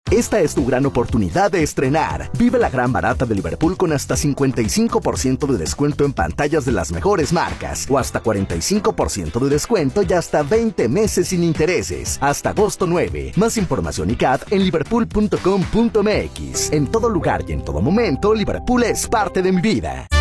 Esta es tu gran oportunidad de estrenar. Vive la gran barata de Liverpool con hasta 55% de descuento en pantallas de las mejores marcas o hasta 45% de descuento y hasta 20 meses sin intereses. Hasta agosto 9. Más información y CAT en liverpool.com.mx. En todo lugar y en todo momento, Liverpool es parte de mi vida.